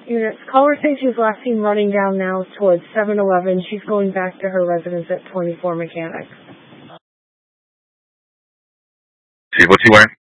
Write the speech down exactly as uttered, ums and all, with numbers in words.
Units. Caller says she's last seen running down now towards seven eleven. She's going back to her residence at twenty-four Mechanics. See, what's he wearing?